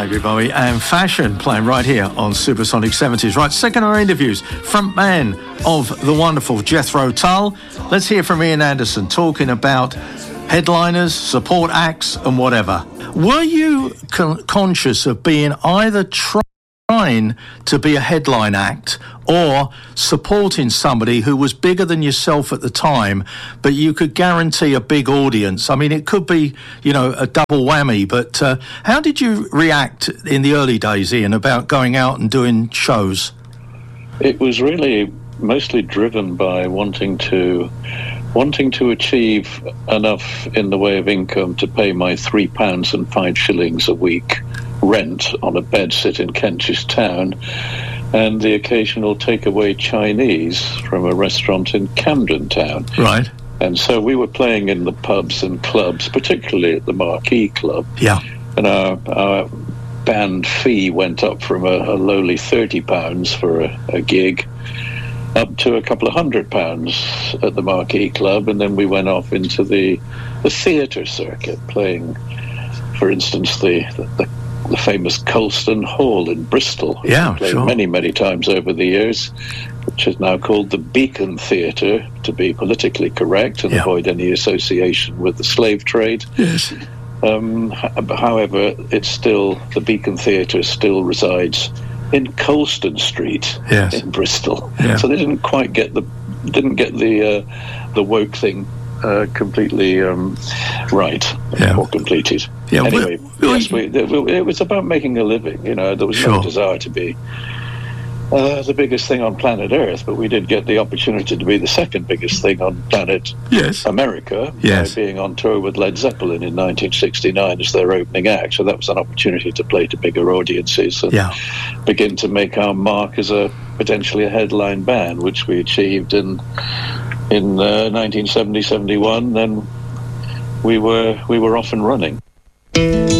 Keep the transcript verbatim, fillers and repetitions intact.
David Bowie and Fashion playing right here on Supersonic seventies. Right, second hour interviews, frontman of the wonderful Jethro Tull. Let's hear from Ian Anderson talking about headliners, support acts and whatever. Were you con- conscious of being either trying to be a headline act or supporting somebody who was bigger than yourself at the time, but you could guarantee a big audience? I mean, it could be, you know, a double whammy, but uh, how did you react in the early days, Ian, about going out and doing shows? It was really mostly driven by wanting to wanting to achieve enough in the way of income to pay my three pounds and five shillings a week rent on a bedsit in Kentish Town, and the occasional takeaway Chinese from a restaurant in Camden Town. Right. And so we were playing in the pubs and clubs, particularly at the Marquee Club. Yeah. And our, our band fee went up from a, a lowly thirty pounds for a, a gig up to a couple of hundred pounds at the Marquee Club, and then we went off into the the theatre circuit, playing, for instance, the the, the famous Colston Hall in Bristol. Yeah, played sure. many, many times over the years, which is now called the Beacon Theatre, to be politically correct and yeah. avoid any association with the slave trade. Yes. Um, however, it's still, the Beacon Theatre still resides in Colston Street yes. in Bristol. Yeah. So they didn't quite get the didn't get the uh, the woke thing uh, completely um, right yeah. or completed. Yeah, anyway, well, yes, we, it was about making a living. You know, there was sure. no desire to be uh, the biggest thing on planet Earth, but we did get the opportunity to be the second biggest thing on planet yes. America yes. by being on tour with Led Zeppelin in nineteen sixty-nine as their opening act. So that was an opportunity to play to bigger audiences and yeah. begin to make our mark as a potentially a headline band, which we achieved in in uh, nineteen seventy seventy-one. Then we were we were off and running.